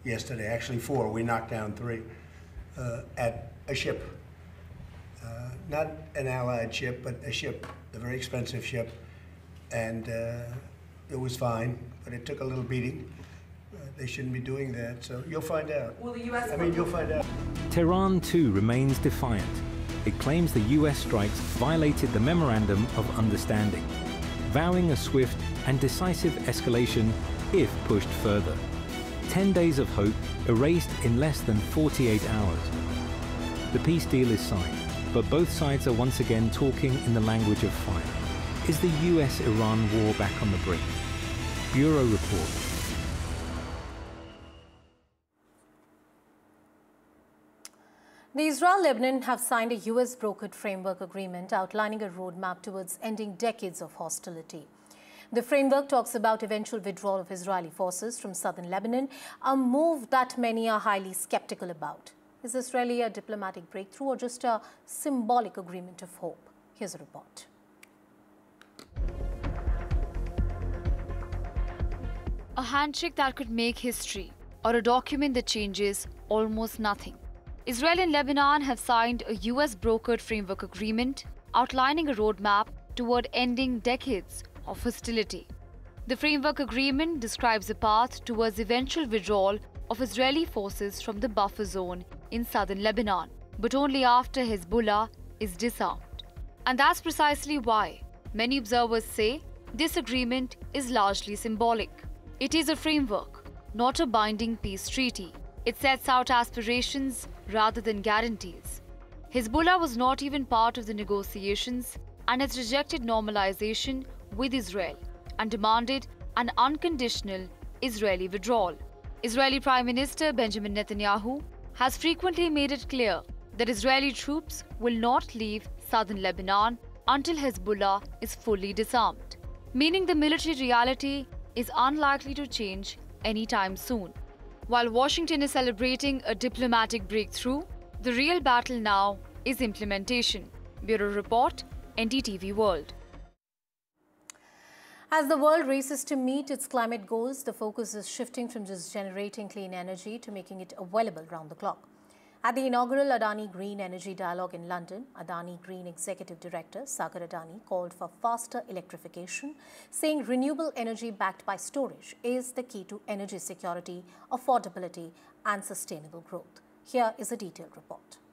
yesterday, actually 4. We knocked down 3 at a ship. Not an Allied ship, but a ship, a very expensive ship. And it was fine, but it took a little beating. They shouldn't be doing that, so you'll find out. Will the U.S. You'll find out. Tehran, too, remains defiant. It claims the U.S. strikes violated the Memorandum of Understanding, vowing a swift and decisive escalation if pushed further. 10 days of hope erased in less than 48 hours. The peace deal is signed, but both sides are once again talking in the language of fire. Is the US-Iran war back on the brink? Bureau Report. The Israel-Lebanon have signed a US-brokered framework agreement outlining a roadmap towards ending decades of hostility. The framework talks about eventual withdrawal of Israeli forces from southern Lebanon, a move that many are highly skeptical about. Is this really a diplomatic breakthrough or just a symbolic agreement of hope? Here's a report. A handshake that could make history, or a document that changes almost nothing. Israel and Lebanon have signed a US-brokered framework agreement outlining a roadmap toward ending decades of hostility. The framework agreement describes a path towards eventual withdrawal of Israeli forces from the buffer zone in southern Lebanon, but only after Hezbollah is disarmed. And that's precisely why many observers say this agreement is largely symbolic. It is a framework, not a binding peace treaty. It sets out aspirations rather than guarantees. Hezbollah was not even part of the negotiations and has rejected normalization with Israel and demanded an unconditional Israeli withdrawal. Israeli Prime Minister Benjamin Netanyahu has frequently made it clear that Israeli troops will not leave southern Lebanon until Hezbollah is fully disarmed, meaning the military reality is unlikely to change anytime soon. While Washington is celebrating a diplomatic breakthrough, the real battle now is implementation. Bureau Report, NDTV World. As the world races to meet its climate goals, the focus is shifting from just generating clean energy to making it available round the clock. At the inaugural Adani Green Energy Dialogue in London, Adani Green Executive Director Sagar Adani called for faster electrification, saying renewable energy backed by storage is the key to energy security, affordability and sustainable growth. Here is a detailed report.